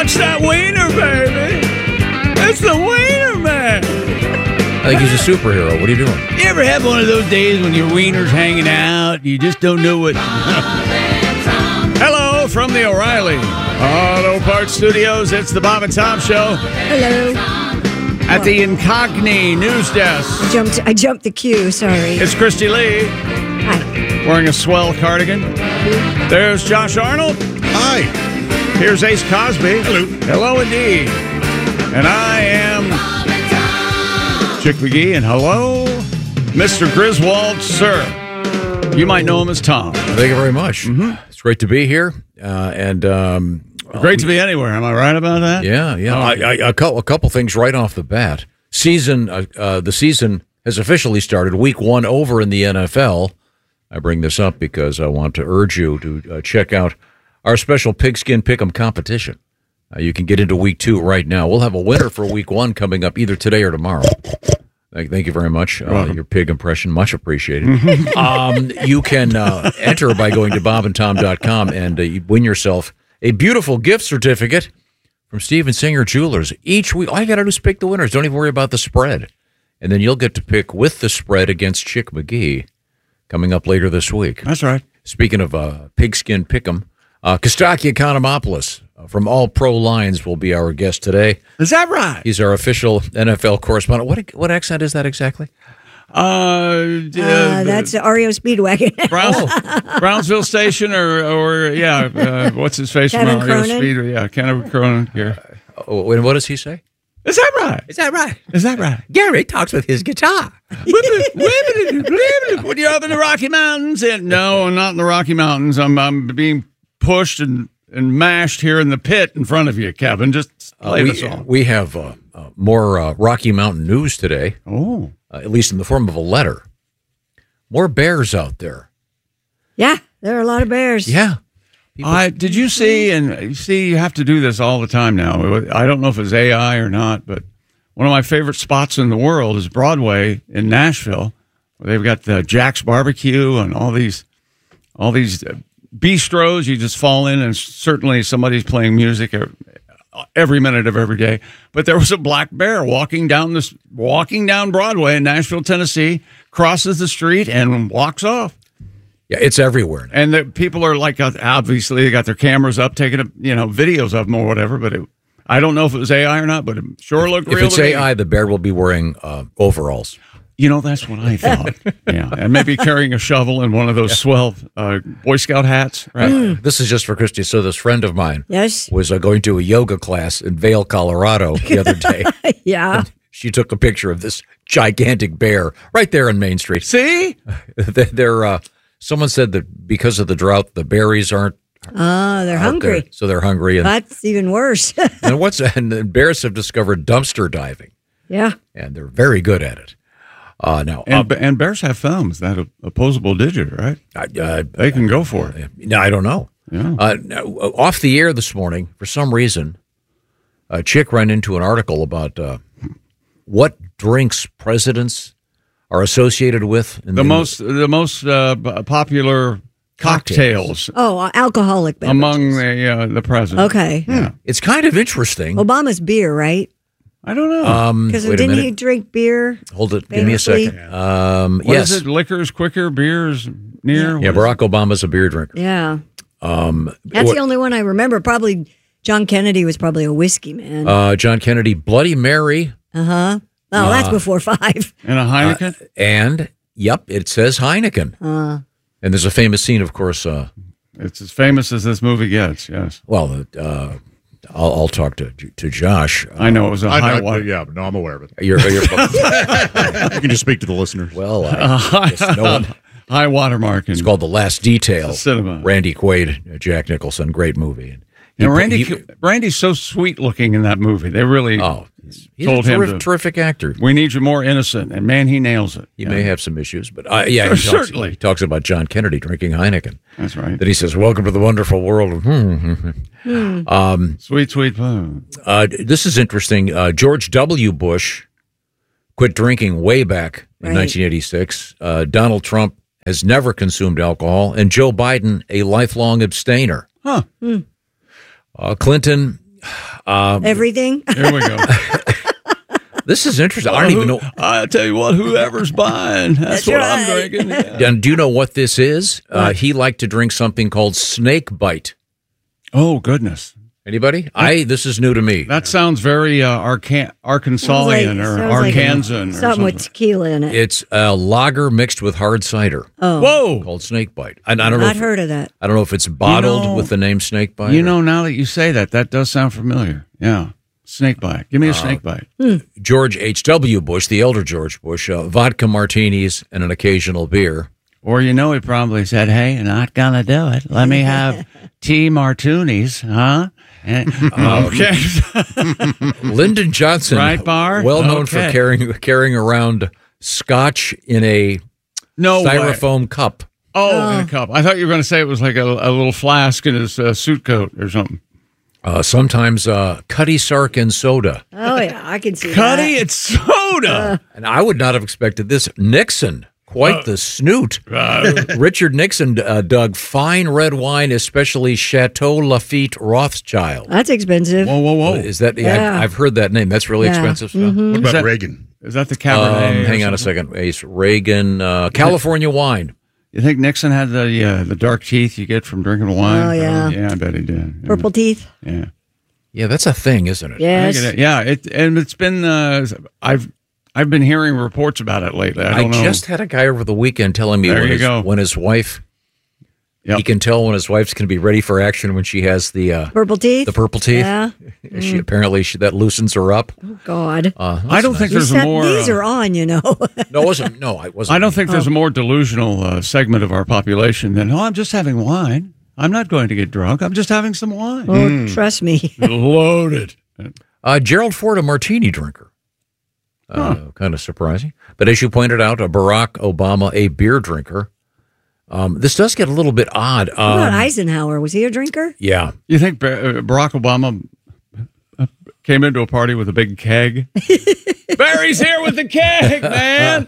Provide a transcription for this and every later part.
It's that wiener, baby. It's the wiener man. I think he's a superhero. What are you doing? You ever have one of those days when your wiener's hanging out? You just don't know what. Hello from the O'Reilly Auto Parts Studios. It's the Bob and Tom Show. Hello. At the Incogni News Desk. I jumped the queue, sorry. It's Christy Lee. Hi. Wearing a swell cardigan. There's Josh Arnold. Hi. Here's Ace Cosby. Hello. Hello indeed. And I am Chick McGee. And hello, Mr. Griswold, sir. You might know him as Tom. Thank you very much. Mm-hmm. It's great to be here. Great to be anywhere. Am I right about that? Yeah. Oh, A couple things right off the bat. The season has officially started. Week 1 over in the NFL. I bring this up because I want to urge you to check out our special Pigskin Pick'em competition. You can get into Week 2 right now. We'll have a winner for Week 1 coming up either today or tomorrow. Thank you very much. Your pig impression, much appreciated. You can enter by going to bobandtom.com and win yourself a beautiful gift certificate from Steven Singer Jewelers. Each week, all you got to do is pick the winners. Don't even worry about the spread. And then you'll get to pick with the spread against Chick McGee coming up later this week. That's right. Speaking of Pigskin Pick'em, Kostaki Economopoulos from All Pro Lines will be our guest today. Is that right? He's our official NFL correspondent. What accent is that exactly? That's REO Speedwagon. Brownsville Station or what's his face Kevin from REO Cronin? Speedway? Yeah, Kevin Cronin here. And what does he say? Is that right? Is that right? Is that right? Gary talks with his guitar. When you're up in the Rocky Mountains, no, not in the Rocky Mountains. I'm being pushed and mashed here in the pit in front of you, Kevin. Just play the song. We have more Rocky Mountain news today. Oh, at least in the form of a letter. More bears out there. Yeah, there are a lot of bears. Yeah. Did you see, and you see, you have to do this all the time now. I don't know if it's AI or not, but one of my favorite spots in the world is Broadway in Nashville, where they've got the Jack's Barbecue and all these bistros. You just fall in, and certainly somebody's playing music every minute of every day. But there was a black bear walking down Broadway in Nashville, Tennessee, crosses the street and walks off. Yeah, it's everywhere now. And the people are like, obviously, they got their cameras up, taking videos of them or whatever. But I don't know if it was AI or not, but it sure looked real. If it's AI, the bear will be wearing overalls. That's what I thought. Yeah, and maybe carrying a shovel and one of those swell Boy Scout hats. Right. This is just for Christy. So this friend of mine Yes. was going to a yoga class in Vail, Colorado the other day. Yeah. She took a picture of this gigantic bear right there on Main Street. See? Someone said that because of the drought, the berries aren't. They're hungry. So they're hungry. And, That's even worse. and bears have discovered dumpster diving. Yeah. And they're very good at it. And bears have thumbs, that opposable digit, right? They can go for it. No, I don't know. Yeah. Off the air this morning, for some reason, Chick ran into an article about what drinks presidents are associated with. The most popular cocktails Alcoholic beverages. among the president. Okay. Yeah. It's kind of interesting. Obama's beer, right? I don't know. Because wait a didn't he minute. drink beer? Hold it. Give me a famously? second. What Yes. is it? Liquor's quicker, beer's near. Yeah, What is Barack Obama's a beer drinker. Yeah. That's the only one I remember. Probably John Kennedy was probably a whiskey man. John Kennedy, Bloody Mary, Oh, that's before 5. it? And a Heineken? and it says Heineken. And there's a famous scene, of course. It's as famous as this movie gets, yes. Well, I'll talk to Josh. I know it was a high water. Yeah, but no, I'm aware of it. You're You can just speak to the listeners. well. Yes, no one, High watermark. it's called The Last Detail. It's a cinema. Randy Quaid, Jack Nicholson, great movie. And Randy's so sweet looking in that movie. They really he's told a him terrific actor. we need you more innocent. And man, he nails it. He Yeah. may have some issues, but Certainly. He talks about John Kennedy drinking Heineken. That's right. Then he says, "Welcome to the wonderful world of." Sweet, sweet poo. This is interesting. George W. Bush quit drinking way back in Right. 1986. Donald Trump has never consumed alcohol, and Joe Biden a lifelong abstainer. Huh. Clinton Everything. Here we go. This is interesting. I don't even know. I tell you what, whoever's buying, that's what I'm drinking. Yeah. And do you know what this is? He liked to drink something called Snake Bite. Oh, goodness. Anybody? This is new to me. That sounds very Arkansasian or Arkansan or something with tequila in it. It's a lager mixed with hard cider. Oh. Whoa. Called Snake Bite. And I don't know. Not heard of that. I don't know if it's bottled with the name Snake Bite. You know, now that you say that, that does sound familiar. Yeah. Snake Bite. Give me a snake bite. George H.W. Bush, the elder George Bush, vodka martinis and an occasional beer. Or, he probably said, hey, not going to do it. Let me have tea martinis, huh? Okay. Lyndon Johnson, right, Bar? well known for carrying around scotch in a styrofoam cup. Oh, in a cup. I thought you were going to say it was like a little flask in his suit coat or something. Sometimes Cuddy Sark and soda. Oh, yeah, I can see Cuddy, that. it's soda. And I would not have expected this. Nixon, quite the snoot. Richard Nixon dug fine red wine, especially Chateau Lafite Rothschild. That's expensive. Whoa. Is that? Yeah. I've heard that name. That's really expensive stuff. Mm-hmm. What about Reagan? Is that the Cabernet? Hang on a second. Ace Reagan, California wine. You think Nixon had the dark teeth you get from drinking wine? Oh, yeah. Yeah, I bet he did. Purple teeth. Yeah. Yeah, that's a thing, isn't it? Yes. It's been. I've been hearing reports about it lately. I don't know. Just had a guy over the weekend telling me when his wife. Yep. He can tell when his wife's going to be ready for action when she has the purple teeth. The purple teeth. Yeah. She apparently that loosens her up. Oh, God. I don't think there's a more. These are on, No, it wasn't. No, I wasn't. I don't think there's a more delusional segment of our population than, I'm just having wine. I'm not going to get drunk. I'm just having some wine. Oh, trust me. Loaded. Gerald Ford, a martini drinker. Kind of surprising. But as you pointed out, Barack Obama, a beer drinker. This does get a little bit odd. What about Eisenhower? Was he a drinker? Yeah. You think Barack Obama came into a party with a big keg? Barry's here with the keg, man.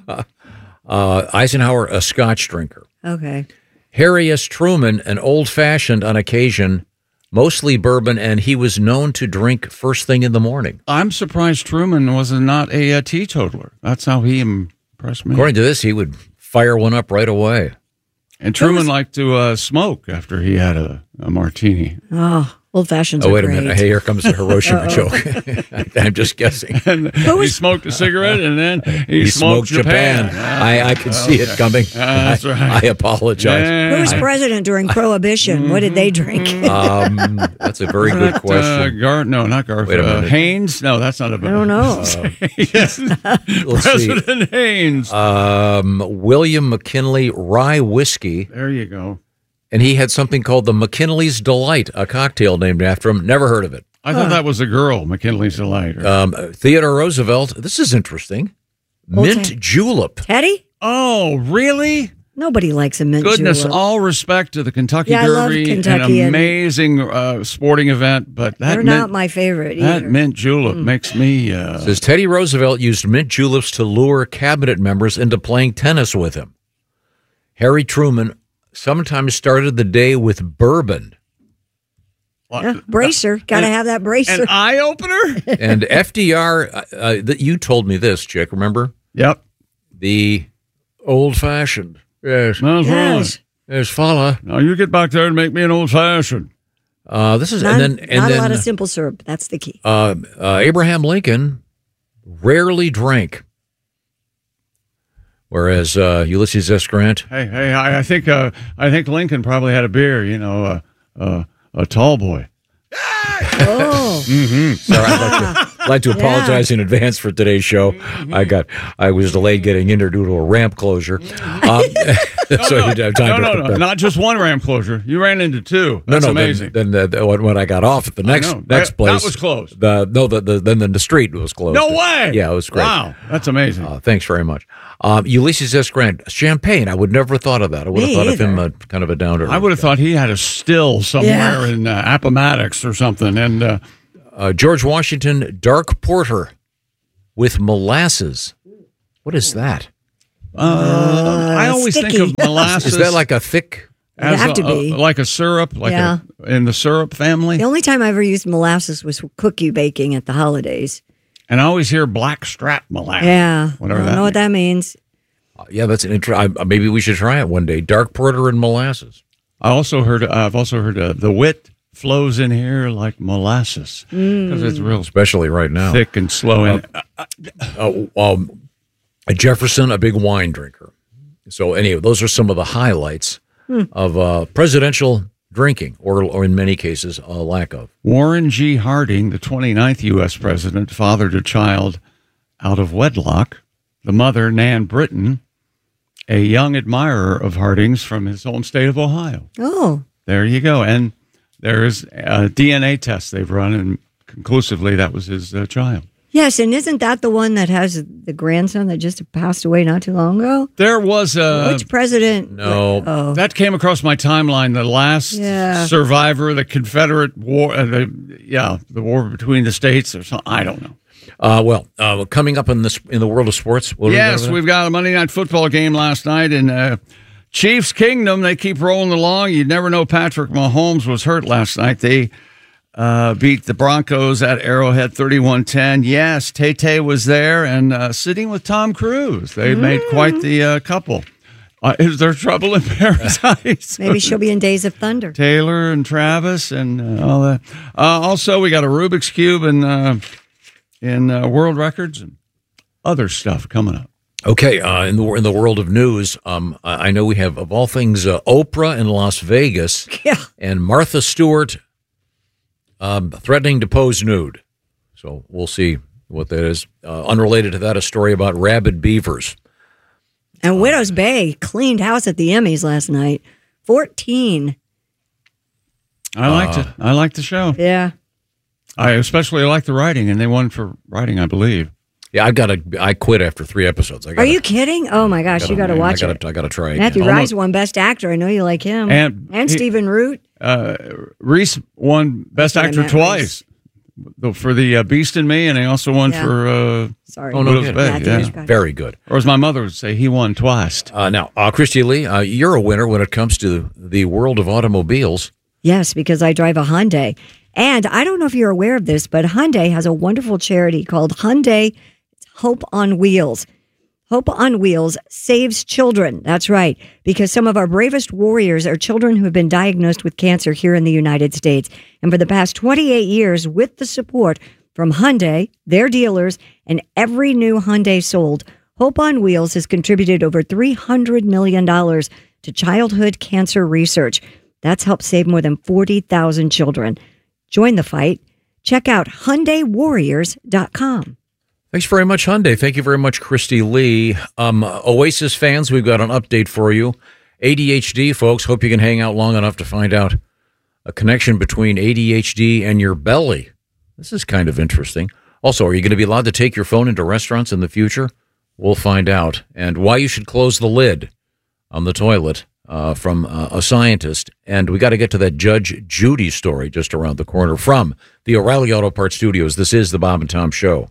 Eisenhower, a Scotch drinker. Okay. Harry S. Truman, an old-fashioned on occasion, mostly bourbon, and he was known to drink first thing in the morning. I'm surprised Truman was not a teetotaler. That's how he impressed me. According to this, he would fire one up right away. And Truman liked to smoke after he had a martini. Oh, old fashions. Oh, wait great. a minute. Hey, here comes a Hiroshima joke. I'm just guessing. And he smoked a cigarette, and then he smoked Japan. I can see it coming. That's right. I apologize. Yeah. Who was president during Prohibition? What did they drink? That's a very good question. Not Garfield. Wait a minute. Haynes? No, that's not a. I don't know. President Haynes. William McKinley Rye Whiskey. There you go. And he had something called the McKinley's Delight, a cocktail named after him. Never heard of it. I thought that was a girl, McKinley's Delight. Theodore Roosevelt. This is interesting. Mint julep. Teddy? Oh, really? Nobody likes a mint Goodness, julep. all respect to the Kentucky Yeah, I love Derby, Kentucky an and- amazing sporting event, but They're not my favorite either. that mint julep makes me. Says Teddy Roosevelt used mint juleps to lure cabinet members into playing tennis with him. Harry Truman sometimes started the day with bourbon. Yeah, bracer. Got to have that bracer. An eye opener. And FDR, you told me this, Chick, remember? Yep. The old-fashioned. Yes. That's Yes. right. Yes, fella. Now you get back there and make me an old fashioned. This is Not, and then not a lot of simple syrup. That's the key. Abraham Lincoln rarely drank, whereas Ulysses S. Grant. Hey, I think Lincoln probably had a beer. A tall boy. Oh. Sorry, I'd like to apologize in advance for today's show. I was delayed getting in there due to a ramp closure. So you have time No, not just one ramp closure. You ran into two. That's amazing. Then when I got off at the next place, that was closed. Then the street was closed. No way. Yeah, it was great. Wow, that's amazing. Thanks very much. Ulysses S. Grant, champagne. I would never have thought of that. I would have thought of him kind of a downer. I would have thought he had a still somewhere in Appomattox or something. And George Washington, dark porter with molasses. What is that? I always sticky. think of molasses. Is that like a thick It'd have to be. Like a syrup, in the syrup family. The only time I ever used molasses was cookie baking at the holidays. And I always hear blackstrap molasses. Yeah. Whatever I don't know what that means. Yeah, that's an maybe we should try it one day. Dark porter and molasses. I've also heard the wit flows in here like molasses because it's real, especially right now, thick and slow. Jefferson, a big wine drinker. So anyway, those are some of the highlights of presidential drinking, or in many cases, a lack of. Warren G. Harding, the 29th U.S. president, fathered a child out of wedlock. The mother, Nan Britton, a young admirer of Harding's from his home state of Ohio. Oh. There you go. And there is a DNA test they've run, and conclusively that was his child. Yes, and isn't that the one that has the grandson that just passed away not too long ago? There was a... Which president? No. That came across my timeline, the last survivor of the Confederate War, the war between the states or something. I don't know. Coming up in the world of sports. Yes, we've got a Monday Night Football game last night in Chiefs Kingdom. They keep rolling along. You'd never know Patrick Mahomes was hurt last night. They beat the Broncos at Arrowhead 31-10. Yes, Tay-Tay was there and sitting with Tom Cruise. They made quite the couple. Is there trouble in paradise? Maybe she'll be in Days of Thunder. Taylor and Travis and all that. Also, we got a Rubik's Cube in world records and other stuff coming up. Okay, in the world of news, I know we have, of all things, Oprah in Las Vegas and Martha Stewart threatening to pose nude. So we'll see what that is. Unrelated to that, a story about rabid beavers. And Widows Bay cleaned house at the Emmys last night. 14. I liked it. I liked the show. Yeah. I especially like the writing, and they won for writing, I believe. Yeah, I quit after 3 episodes. Are you kidding? Oh my gosh, you got to watch it. I got to try it. Matthew Rhys won Best Actor. I know you like him. And Stephen Root. Rhys won Best Actor twice for the Beast in Me, and he also won for Widows Bay. Very good. Or as my mother would say, he won twice. Now, Christy Lee, you're a winner when it comes to the world of automobiles. Yes, because I drive a Hyundai. And I don't know if you're aware of this, but Hyundai has a wonderful charity called Hyundai Hope on Wheels. Hope on Wheels saves children. That's right, because some of our bravest warriors are children who have been diagnosed with cancer here in the United States. And for the past 28 years, with the support from Hyundai, their dealers, and every new Hyundai sold, Hope on Wheels has contributed over $300 million to childhood cancer research. That's helped save more than 40,000 children. Join the fight. Check out HyundaiWarriors.com. Thanks very much, Hyundai. Thank you very much, Christy Lee. Oasis fans, we've got an update for you. ADHD, folks, hope you can hang out long enough to find out a connection between ADHD and your belly. This is kind of interesting. Also, are you going to be allowed to take your phone into restaurants in the future? We'll find out. And why you should close the lid on the toilet from a scientist. And we got to get to that Judge Judy story just around the corner from the O'Reilly Auto Parts Studios. This is the Bob and Tom Show.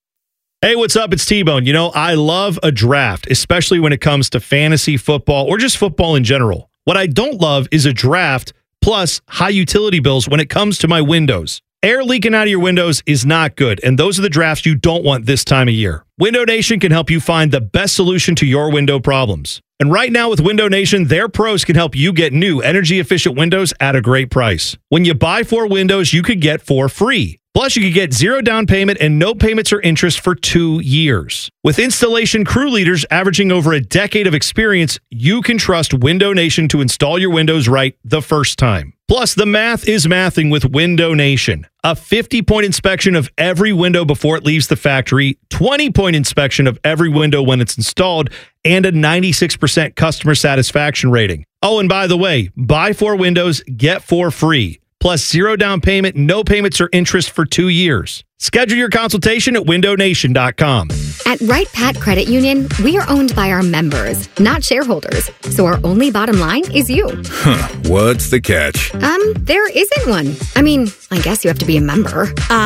Hey, what's up? It's T-Bone. You know, I love a draft, especially when it comes to fantasy football or just football in general. What I don't love is a draft plus high utility bills when it comes to my windows. Air leaking out of your windows is not good, and those are the drafts you don't want this time of year. Window Nation can help you find the best solution to your window problems. And right now with Window Nation, their pros can help you get new energy-efficient windows at a great price. When you buy 4 windows, you could get 4 free. Plus, you could get 0 down payment and no payments or interest for 2 years. With installation crew leaders averaging over a decade of experience, you can trust Window Nation to install your windows right the first time. Plus, the math is mathing with Window Nation. A 50-point inspection of every window before it leaves the factory, 20-point inspection of every window when it's installed, and a 96% customer satisfaction rating. Oh, and by the way, buy 4 windows, get 4 free. Plus 0 down payment, no payments or interest for 2 years. Schedule your consultation at windownation.com. At Wright Pat Credit Union, we are owned by our members, not shareholders. So our only bottom line is you. What's the catch? There isn't one. I mean, I guess you have to be a member.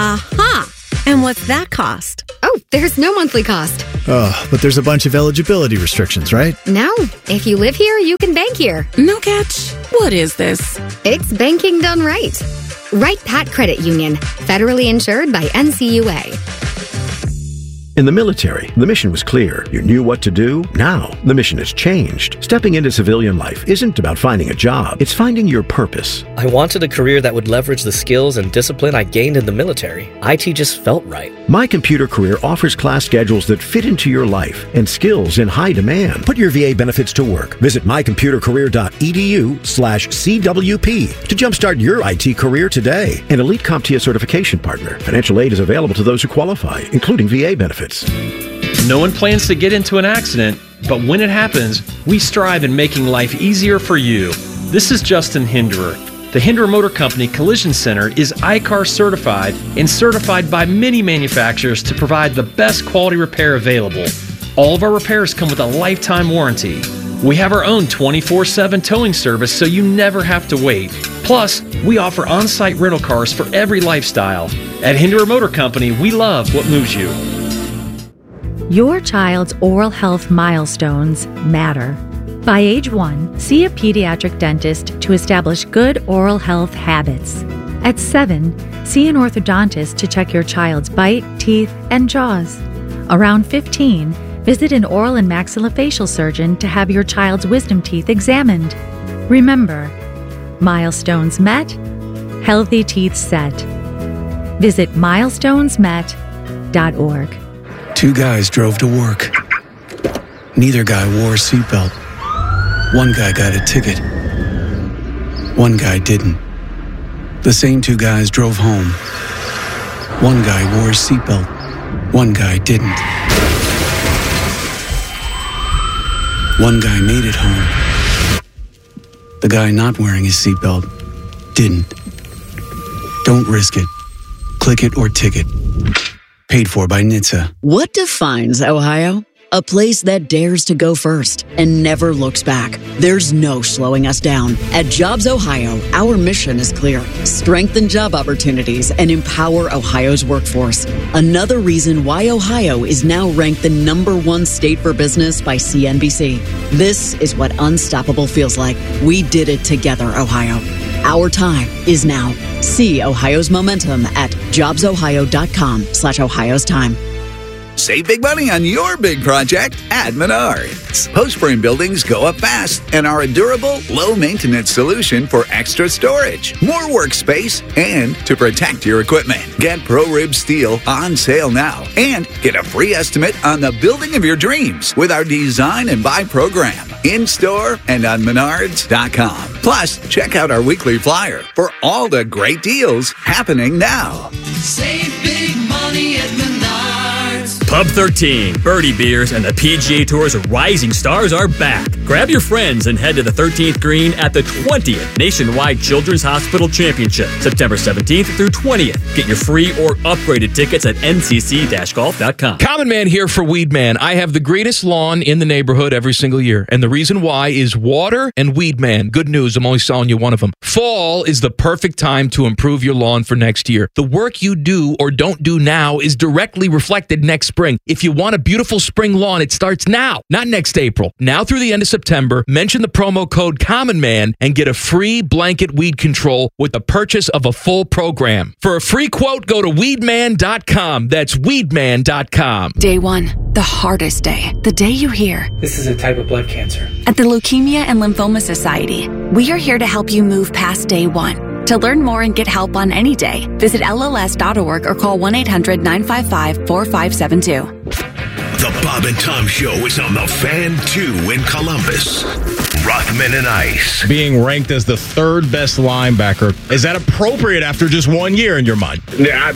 And what's that cost? Oh, there's no monthly cost. Oh, but there's a bunch of eligibility restrictions, right? No. If you live here, you can bank here. No catch wallet is this? It's banking done right. Wright Pat Credit Union, federally insured by NCUA. In the military, the mission was clear. You knew what to do. Now, the mission has changed. Stepping into civilian life isn't about finding a job. It's finding your purpose. I wanted a career that would leverage the skills and discipline I gained in the military. IT just felt right. My Computer Career offers class schedules that fit into your life and skills in high demand. Put your VA benefits to work. Visit mycomputercareer.edu/CWP to jumpstart your IT career today. An elite CompTIA certification partner. Financial aid is available to those who qualify, including VA benefits. No one plans to get into an accident, but when it happens, we strive in making life easier for you. This is Justin Hinderer. The Hinderer Motor Company Collision Center is ICAR certified and certified by many manufacturers to provide the best quality repair available. All of our repairs come with a lifetime warranty. We have our own 24/7 towing service so you never have to wait. Plus, we offer on-site rental cars for every lifestyle. At Hinderer Motor Company, we love what moves you. Your child's oral health milestones matter. By age 1, see a pediatric dentist to establish good oral health habits. At 7, see an orthodontist to check your child's bite, teeth, and jaws. Around 15, visit an oral and maxillofacial surgeon to have your child's wisdom teeth examined. Remember, milestones met, healthy teeth set. Visit milestonesmet.org. Two guys drove to work. Neither guy wore a seatbelt. One guy got a ticket. One guy didn't. The same two guys drove home. One guy wore a seatbelt. One guy didn't. One guy made it home. The guy not wearing his seatbelt didn't. Don't risk it. Click it or ticket. Paid for by NHTSA. What defines Ohio? A place that dares to go first and never looks back. There's no slowing us down. At Jobs Ohio, our mission is clear. Strengthen job opportunities and empower Ohio's workforce. Another reason why Ohio is now ranked the #1 state for business by CNBC. This is what unstoppable feels like. We did it together, Ohio. Our time is now. See Ohio's momentum at jobsohio.com/Ohio's time. Save big money on your big project at Menards. Post-frame buildings go up fast and are a durable, low-maintenance solution for extra storage, more workspace, and to protect your equipment. Get ProRib Steel on sale now and get a free estimate on the building of your dreams with our Design and Buy program. In-store and on Menards.com. Plus, check out our weekly flyer for all the great deals happening now. Save big money at Menards. Pub 13, Birdie Beers, and the PGA Tour's rising stars are back. Grab your friends and head to the 13th green at the 20th Nationwide Children's Hospital Championship, September 17th through 20th. Get your free or upgraded tickets at ncc-golf.com. Common Man here for Weed Man. I have the greatest lawn in the neighborhood every single year, and the reason why is water and Weed Man. Good news, I'm only selling you one of them. Fall is the perfect time to improve your lawn for next year. The work you do or don't do now is directly reflected next spring. If you want a beautiful spring lawn, it starts now, not next April. Now through the end of September, mention the promo code Common Man and get a free blanket weed control with the purchase of a full program. For a free quote, go to weedman.com. That's weedman.com. Day 1, the hardest day. The day you hear, "This is a type of blood cancer." At the Leukemia and Lymphoma Society, we are here to help you move past day 1. To learn more and get help on any day, visit LLS.org or call 1-800-955-4572. The Bob and Tom Show is on the Fan 2 in Columbus. Rothman and Ice. Being ranked as the third best linebacker, is that appropriate after just 1 year in your mind? Yeah,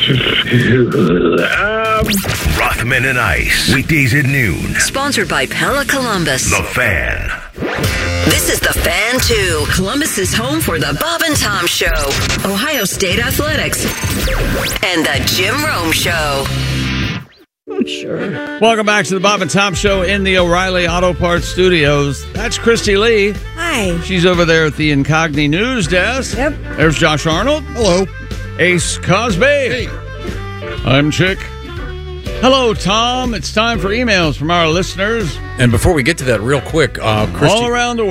Rothman and Ice. Weekdays at noon. Sponsored by Pella Columbus. The Fan. This is The Fan 2, Columbus's home for the Bob and Tom Show, Ohio State Athletics, and the Jim Rome Show. Sure. Welcome back to the Bob and Tom Show in the O'Reilly Auto Parts Studios. That's Christy Lee. Hi. She's over there at the Incogni News Desk. Yep. There's Josh Arnold. Hello. Ace Cosby. Hey. I'm Chick. Hello, Tom. It's time for emails from our listeners. And before we get to that real quick, Christy, all around the world.